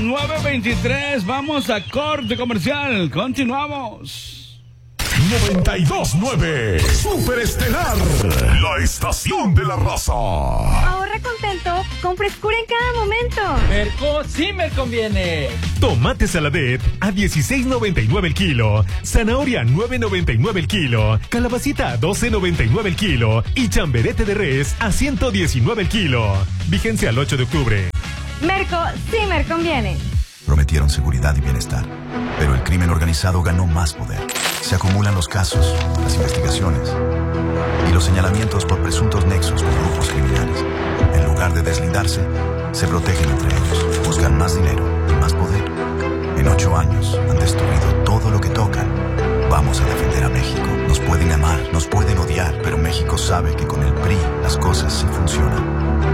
9:23. Vamos a corte comercial. Continuamos. 92.9 Superestelar, la estación de la raza. Ahorra contento con frescura en cada momento. Merco sí me conviene. Tomate Saladet a 16.99 el kilo, zanahoria 9.99 el kilo, calabacita a 12.99 el kilo y chamberete de res a 119 el kilo. Vigencia al 8 de octubre. Merco sí me conviene. Prometieron seguridad y bienestar, pero el crimen organizado ganó más poder. Se acumulan los casos, las investigaciones y los señalamientos por presuntos nexos con grupos criminales. En lugar de deslindarse, se protegen entre ellos, buscan más dinero y más poder. En 8 años han destruido todo lo que tocan. Vamos a defender a México. Nos pueden amar, nos pueden odiar, pero México sabe que con el PRI las cosas sí funcionan.